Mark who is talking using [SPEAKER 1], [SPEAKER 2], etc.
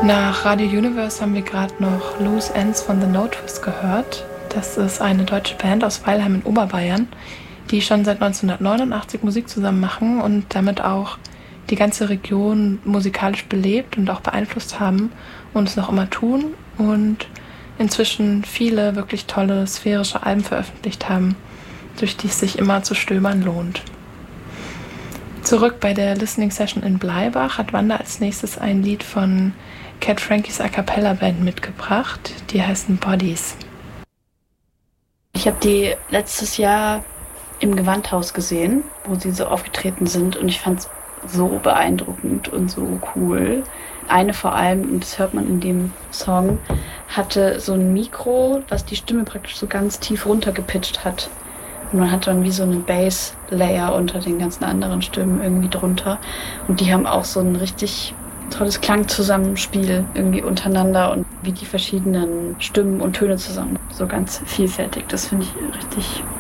[SPEAKER 1] Nach Radio Universe haben wir gerade noch Loose Ends von The No Twist gehört. Das ist eine deutsche Band aus Weilheim in Oberbayern, die schon seit 1989 Musik zusammen machen und damit auch die ganze Region musikalisch belebt und auch beeinflusst haben und es noch immer tun und inzwischen viele wirklich tolle sphärische Alben veröffentlicht haben, durch die es sich immer zu stöbern lohnt. Zurück bei der Listening Session in Bleibach hat Wanda als nächstes ein Lied von Cat Frankies A Cappella Band mitgebracht, die heißen Bodies.
[SPEAKER 2] Ich habe die letztes Jahr im Gewandhaus gesehen, wo sie so aufgetreten sind und ich fand es so beeindruckend und so cool. Eine vor allem, und das hört man in dem Song, hatte so ein Mikro, was die Stimme praktisch so ganz tief runtergepitcht hat. Und man hat dann wie so eine Bass-Layer unter den ganzen anderen Stimmen irgendwie drunter. Und die haben auch so ein richtig tolles Klangzusammenspiel irgendwie untereinander und wie die verschiedenen Stimmen und Töne zusammen. So ganz vielfältig. Das finde ich richtig